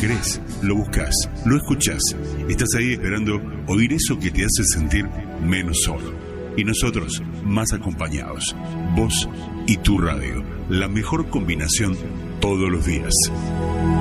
querés, lo buscas, lo escuchás. Estás ahí esperando oír eso que te hace sentir menos solo. Y nosotros más acompañados. Vos y tu radio. La mejor combinación todos los días.